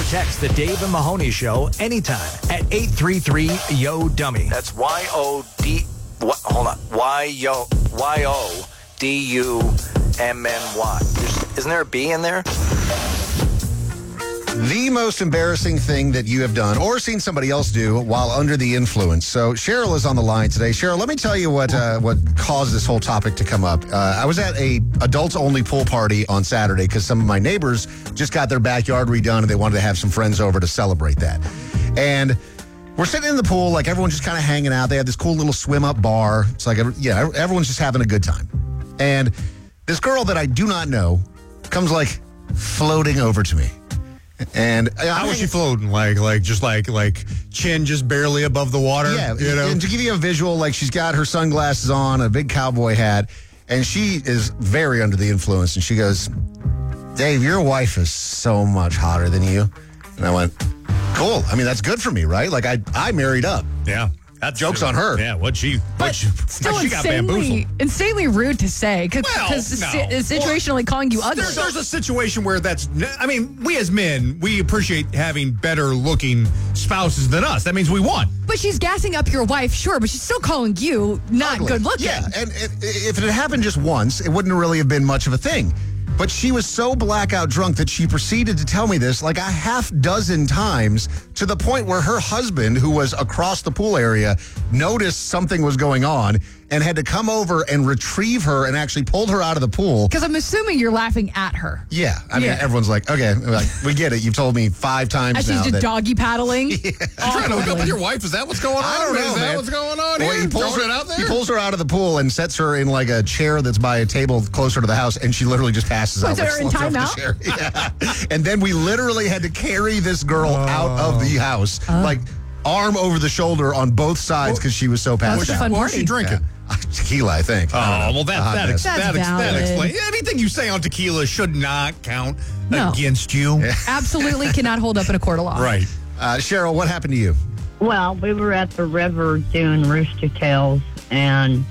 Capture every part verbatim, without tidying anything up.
text the Dave and Mahoney Show anytime at eight three three, Y O, dummy. That's Y O D, what, hold on, Y O, Y O D U M M Y. There's, isn't there a B in there? The most embarrassing thing that you have done or seen somebody else do while under the influence. So Cheryl is on the line today. Cheryl, let me tell you what uh, what caused this whole topic to come up. Uh, I was at a adults-only pool party on Saturday because some of my neighbors just got their backyard redone and they wanted to have some friends over to celebrate that. And we're sitting in the pool, like everyone's just kind of hanging out. They have this cool little swim-up bar. It's like, yeah, everyone's just having a good time. And this girl that I do not know comes like floating over to me. And how was she floating? Like, like just like, like chin just barely above the water. Yeah, you know? And to give you a visual, like she's got her sunglasses on, a big cowboy hat, and she is very under the influence. And she goes, "Dave, your wife is so much hotter than you." And I went, "Cool. I mean, that's good for me, right? Like I, I married up." Yeah. That's Joke's true. on her. Yeah, what she, what But she, still she got insanely, bamboozled. insanely rude to say because Well, no. situationally Well, calling you ugly. There's, there's a situation where that's, I mean, we as men, we appreciate having better looking spouses than us. That means we won. But she's gassing up your wife, sure, but she's still calling you not Ugly. good looking. Yeah, and it, if it had happened just once, it wouldn't really have been much of a thing. But she was so blackout drunk that she proceeded to tell me this like a half dozen times to the point where her husband, who was across the pool area, noticed something was going on and had to come over and retrieve her and actually pulled her out of the pool. Because I'm assuming you're laughing at her. Yeah. I mean, Yeah. everyone's like, okay, like, we get it. You've told me five times As now. she's just that- doggy paddling. You trying to hook up with your wife? Is that what's going on? I don't know, Is that man. what's going on Well, here? he pulls Throwing her it out there? He pulls her out of the pool and sets her in like a chair that's by a table closer to the house, and she literally just passes Puts out. her in slumped over the timeout? chair. Yeah. And then we literally had to carry this girl out of the house, Oh. like arm over the shoulder on both sides because she was so passed That's a out. fun What was she party. drinking? Yeah. Tequila, I think. Oh, I don't know. well, that, A hot that, mess. ex- That's that, ex- that valid. explains. Anything you say on tequila should not count No. against you. Absolutely cannot hold up in a court of law. Right. Uh, Cheryl, what happened to you? Well, we were at the river doing rooster tails, and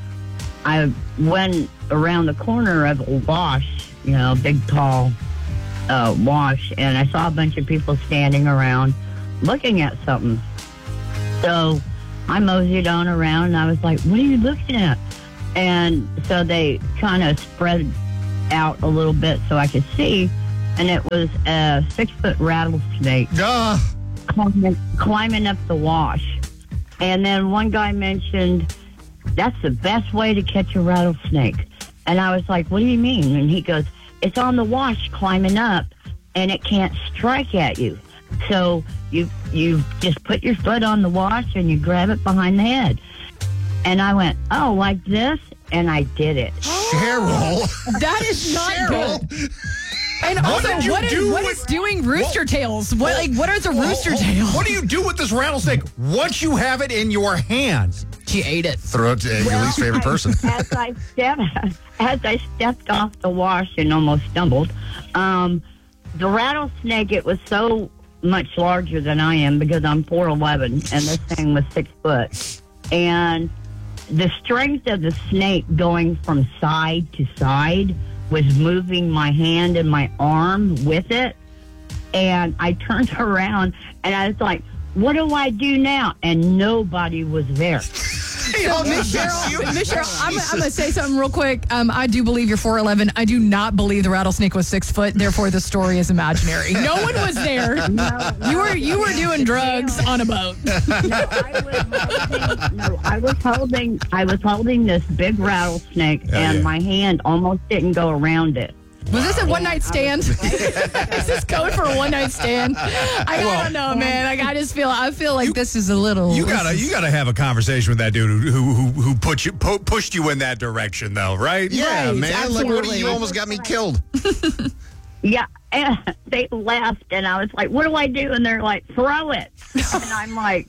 I went around the corner of a wash, you know, big, tall uh, wash, and I saw a bunch of people standing around looking at something. So I moseyed on around, and I was like, what are you looking at? And so they kind of spread out a little bit so I could see, and it was a six-foot rattlesnake Uh, climbing, climbing up the wash. And then one guy mentioned, that's the best way to catch a rattlesnake. And I was like, what do you mean? And he goes, it's on the wash climbing up, and it can't strike at you. So you you just put your foot on the wash and you grab it behind the head. And I went, oh, like this? And I did it. Cheryl. That is not Cheryl. good. And What also, did you what is do what with- is doing rooster tails? What like what is a rooster tail? What do you do with this rattlesnake once you have it in your hands? She ate it. Throw it to your least favorite person. as I stepped, as I stepped off the wash and almost stumbled, um, the rattlesnake, it was so much larger than I am because I'm four eleven and this thing was six foot. And the strength of the snake going from side to side was moving my hand and my arm with it. And I turned around and I was like, what do I do now? And nobody was there. So, Miss Cheryl, Miss Cheryl, I'm, I'm going to say something real quick. Um, I do believe you're four eleven. I do not believe the rattlesnake was six foot. Therefore, the story is imaginary. No one was there. No, You were you were doing drugs on a boat. No, I was holding, no, I was holding, I was holding this big rattlesnake, Oh, and yeah. my hand almost didn't go around it. Was this a one night stand? Is this code for a one night stand? I, I don't know, man. Like, I just feel I feel like this is a little. You this gotta, is- you gotta have a conversation with that dude who, who, who, who put you, pu- pushed you in that direction, though, right? Yeah, Right, man. Like, what, absolutely. you almost got me killed. Yeah, and they left, and I was like, what do I do? And they're like, throw it. And I'm like,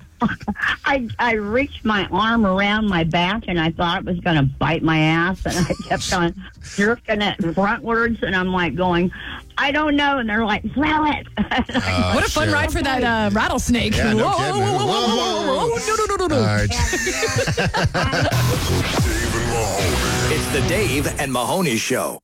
I I reached my arm around my back, and I thought it was going to bite my ass, and I kept on jerking it frontwards, and I'm like going, I don't know. And they're like, throw it. What a fun ride for that uh, rattlesnake. Yeah, no Whoa, kidding. whoa, whoa, whoa, whoa, whoa, whoa, no, no, no, no, no. All right. It's the Dave and Mahoney Show.